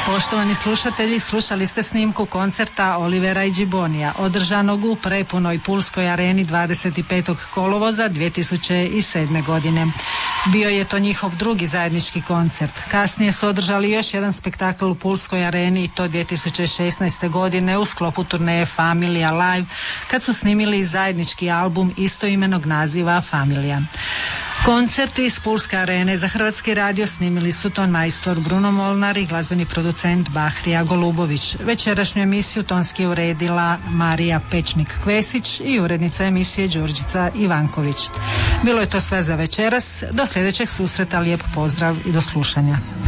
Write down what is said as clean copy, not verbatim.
Poštovani slušatelji, slušali ste snimku koncerta Olivera i Gibbonija, održanog u prepunoj Pulskoj areni 25. kolovoza 2007. godine. Bio je to njihov drugi zajednički koncert. Kasnije su održali još jedan spektakl u Pulskoj areni i to 2016. godine u sklopu turneje Familia Live, kad su snimili zajednički album istoimenog naziva Familia. Koncerti iz Pulske arene za Hrvatski radio snimili su ton majstor Bruno Molnar i glazbeni producent Bahrija Golubović. Večerašnju emisiju tonski je uredila Marija Pečnik-Kvesić i urednica emisije Đurđica Ivanković. Bilo je to sve za večeras. Do sljedećeg susreta, lijep pozdrav i do slušanja.